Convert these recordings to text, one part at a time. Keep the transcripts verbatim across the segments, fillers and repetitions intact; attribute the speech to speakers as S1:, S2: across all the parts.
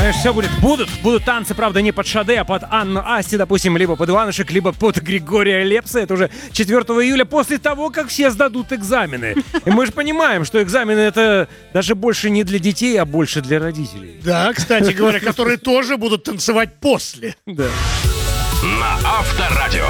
S1: конечно, все будет. Будут. Будут танцы, правда, не под Шаде, а под Анну Асти, допустим, либо под Иванушек, либо под Григория Лепса. Это уже четвёртого июля, после того, как все сдадут экзамены. И мы же понимаем, что экзамены это даже больше не для детей, а больше для родителей.
S2: Да, кстати говоря, которые тоже будут танцевать после.
S1: Да.
S3: На Авторадио.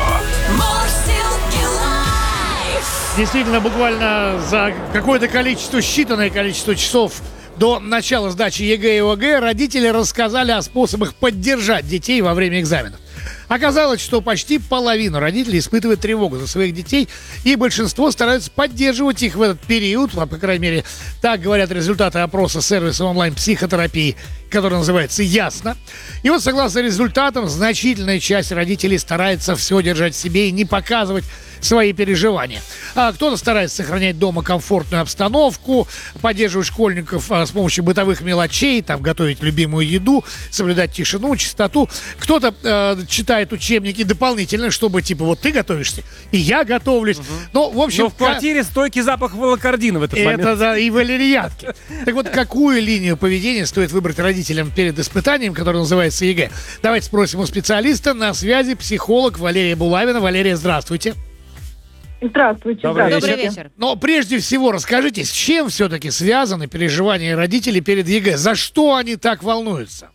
S2: Действительно, буквально за какое-то количество, считанное количество часов до начала сдачи ЕГЭ и ОГЭ родители рассказали о способах поддержать детей во время экзаменов. Оказалось, что почти половина родителей испытывает тревогу за своих детей, и большинство стараются поддерживать их в этот период, по крайней мере, так говорят результаты опроса сервиса онлайн-психотерапии, который называется «Ясно». И вот, согласно результатам, значительная часть родителей старается все держать в себе и не показывать свои переживания. А кто-то старается сохранять дома комфортную обстановку, поддерживать школьников а, с помощью бытовых мелочей, там, готовить любимую еду, соблюдать тишину, чистоту. Кто-то э, читает учебники дополнительно, чтобы, типа, вот ты готовишься, и я готовлюсь. Угу. Ну, в общем...
S1: Но в квартире стойкий запах волокордина в этот
S2: это,
S1: момент.
S2: Да, и валерьянки. Так вот, какую линию поведения стоит выбрать родителям перед испытанием, которое называется ЕГЭ? Давайте спросим у специалиста. На связи психолог Валерия Булавина. Валерия, здравствуйте.
S4: Здравствуйте.
S1: Добрый
S4: здравствуйте.
S5: Добрый вечер.
S2: Но прежде всего расскажите, с чем все-таки связаны переживания родителей перед ЕГЭ? За что они так волнуются?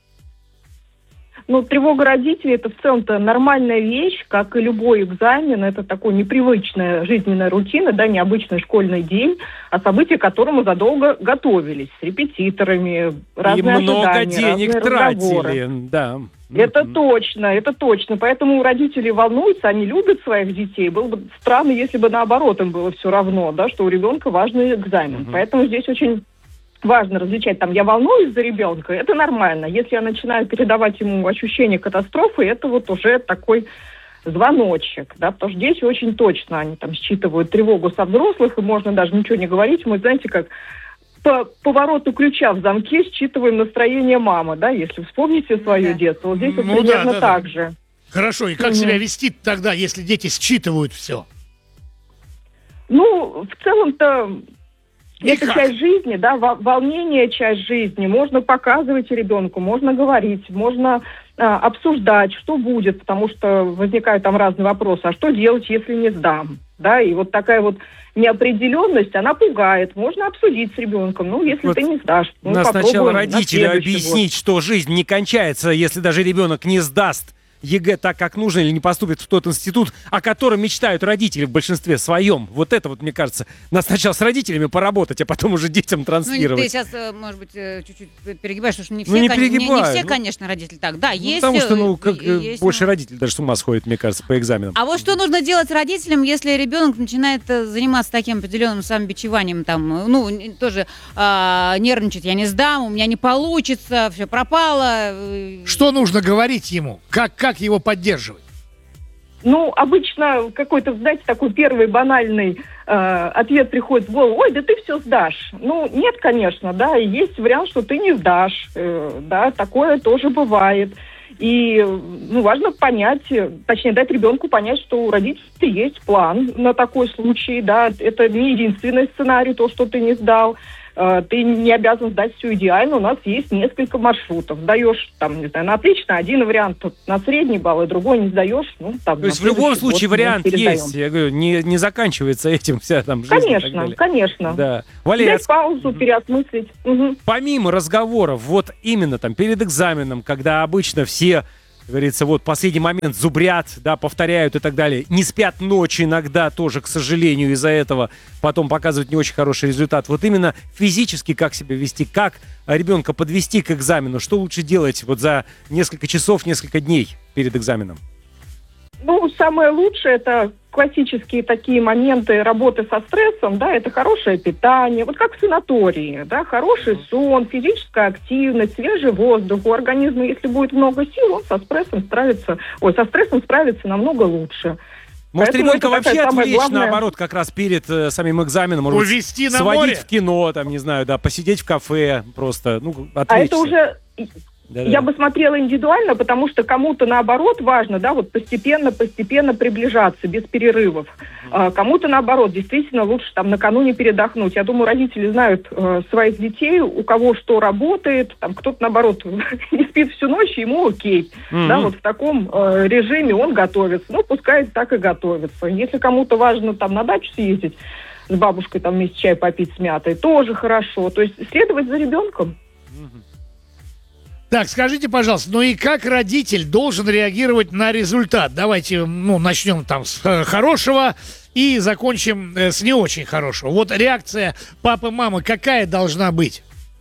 S4: Ну, тревога родителей – это в целом-то нормальная вещь, как и любой экзамен. Это такой непривычная жизненная рутина, да, необычный школьный день, а события к которому задолго готовились с репетиторами, разные
S1: И много
S4: ожидания,
S1: денег
S4: разные разговоры.
S1: тратили, да.
S4: Это
S1: Мгм.
S4: точно, это точно. Поэтому родители волнуются, они любят своих детей. Было бы странно, если бы наоборот им было все равно, да, что у ребенка важный экзамен.
S1: Мгм.
S4: Поэтому здесь очень важно различать. Там, я волнуюсь за ребенка, это нормально. Если я начинаю передавать ему ощущение катастрофы, это вот уже такой звоночек, да, потому что дети очень точно, они там считывают тревогу со взрослых, и можно даже ничего не говорить. Мы, знаете, как по повороту ключа в замке считываем настроение мамы, да, если вспомните свое
S5: Да.
S4: детство. Вот здесь вот
S2: Ну да,
S4: примерно
S2: да, да.
S4: так же.
S2: Хорошо, и как
S4: Мгм.
S2: себя вести тогда, если дети считывают все?
S4: Ну, в целом-то это
S2: Никак.
S4: часть жизни, да, во- волнение часть жизни. Можно показывать ребенку, можно говорить, можно а, обсуждать, что будет, потому что возникают там разные вопросы. А что делать, если не сдам? Да, и вот такая вот неопределенность, она пугает. Можно обсудить с ребенком. Ну, если
S1: Вот
S4: ты не сдашь, ну,
S1: Надо сначала
S4: попробуем на
S1: родителю
S4: следующий
S1: объяснить, что жизнь не кончается, если даже ребенок не сдаст ЕГЭ так, как нужно, или не поступит в тот институт, о котором мечтают родители в большинстве своем. Вот это вот, мне кажется, надо сначала с родителями поработать, а потом уже детям
S5: Ну,
S1: транслировать.
S5: ты сейчас, э, может быть, э, чуть-чуть перегибаешь, потому что не
S1: Ну,
S5: все,
S1: не
S5: кон- не- не
S1: перегибаю,
S5: все,
S1: ну.
S5: конечно, родители так. Да,
S1: Ну,
S5: есть...
S1: потому что,
S5: э,
S1: ну, как э,
S5: есть,
S1: больше
S5: ну.
S1: родителей даже с ума сходят, мне кажется, по экзаменам.
S5: А вот что нужно делать родителям, если ребенок начинает э, заниматься таким определенным самобичеванием, там, э, ну, н- тоже а, нервничать, я не сдам, у меня не получится, все пропало. э,
S2: Что нужно говорить ему? Как, как его поддерживать?
S4: Ну, обычно какой-то, знаете, такой первый банальный э, ответ приходит в голову: ой, да ты все сдашь. Ну, нет, конечно, да, и есть вариант, что ты не сдашь, э, да, такое тоже бывает. И, ну, важно понять, э, точнее, дать ребенку понять, что у родителей есть план на такой случай, да, это не единственный сценарий, то, что ты не сдал. Э, Ты не обязан сдать все идеально, у нас есть несколько маршрутов. Сдаешь, там, не знаю, на отлично, один вариант на средний балл, и другой не сдаешь, ну, там,
S1: То есть в
S4: на
S1: любом
S4: следующий
S1: случае
S4: год мы
S1: вариант
S4: передаем.
S1: есть. Я говорю, не, не заканчивается этим вся там жизнь и так
S4: Конечно,
S1: далее.
S4: конечно.
S1: Да. Валерия,
S4: Взять паузу, переосмыслить. Мгм.
S1: помимо разговоров, вот именно там перед экзаменом, когда обычно все, как говорится, вот последний момент зубрят, да, повторяют и так далее, не спят ночи иногда тоже, к сожалению, из-за этого потом показывают не очень хороший результат. Вот именно физически как себя вести, как ребенка подвести к экзамену, что лучше делать вот за несколько часов, несколько дней перед экзаменом?
S4: Ну, самое лучшее — это классические такие моменты работы со стрессом, да, это хорошее питание, вот как в санатории, да, хороший сон, физическая активность, свежий воздух. У организма, если будет много сил, он со стрессом справится, ой, со стрессом справится намного лучше.
S1: Может,
S4: Поэтому
S1: ребенка
S4: это
S1: вообще
S4: такая самая
S1: отвлечь,
S4: главная-
S1: наоборот, как раз перед э, самим экзаменом, может быть,
S2: Увезти на
S1: сводить
S2: море?
S1: в кино, там, не знаю, да, посидеть в кафе, просто, ну,
S4: А
S1: отвлечься.
S4: это уже
S1: Да-да.
S4: Я бы смотрела индивидуально, потому что кому-то, наоборот, важно, да, вот постепенно-постепенно приближаться, без перерывов. А кому-то, наоборот, действительно лучше там накануне передохнуть. Я думаю, родители знают э, своих детей, у кого что работает, там кто-то, наоборот, не спит всю ночь, ему окей. Mm-hmm. Да, вот в таком э, режиме он готовится. Ну, пускай так и готовится. Если кому-то важно там на дачу съездить, с бабушкой там вместе чай попить с мятой, тоже хорошо. То есть следовать за ребенком.
S1: Мгм.
S2: Так, скажите, пожалуйста, ну и как родитель должен реагировать на результат? Давайте, ну, начнем там с э, хорошего и закончим э, с не очень хорошего. Вот реакция папы, мамы какая должна быть?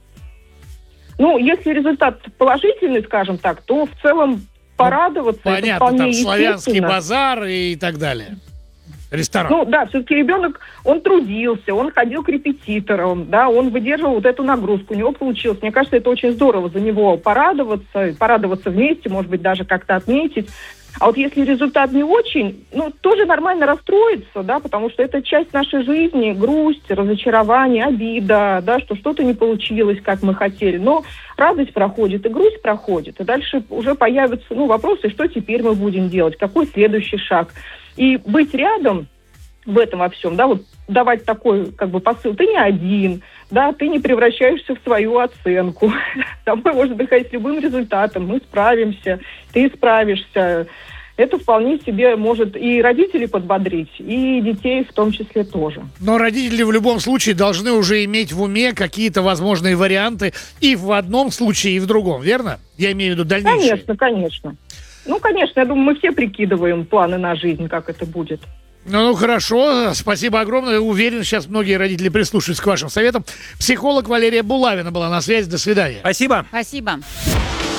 S4: Ну, если результат положительный, скажем так, то в целом порадоваться. это
S2: Понятно,
S4: вполне
S2: там славянский
S4: естественно.
S2: базар и так далее. Ресторан.
S4: Ну да, все-таки ребенок, он трудился, он ходил к репетиторам, да, он выдерживал вот эту нагрузку, у него получилось. Мне кажется, это очень здорово за него порадоваться, порадоваться вместе, может быть, даже как-то отметить. А вот если результат не очень, ну, тоже нормально расстроиться, да, потому что это часть нашей жизни, грусть, разочарование, обида, да, что что-то не получилось, как мы хотели. Но радость проходит, и грусть проходит, и дальше уже появятся, ну, вопросы, что теперь мы будем делать, какой следующий шаг. И быть рядом в этом во всем, да, вот давать такой, как бы, посыл, ты не один, да, ты не превращаешься в свою оценку. Домой можно приходить с любым результатом, мы справимся, ты справишься. Это вполне себе может и родителей подбодрить, и детей в том числе тоже.
S2: Но родители в любом случае должны уже иметь в уме какие-то возможные варианты и в одном случае, и в другом, верно? Я имею в виду дальнейшие.
S4: Конечно, конечно. Ну, конечно, я думаю, мы все прикидываем планы на жизнь, как это будет.
S2: Ну, ну, хорошо, спасибо огромное. Уверен, сейчас многие родители прислушаются к вашим советам. Психолог Валерия Булавина была на связи. До свидания.
S1: Спасибо.
S5: Спасибо.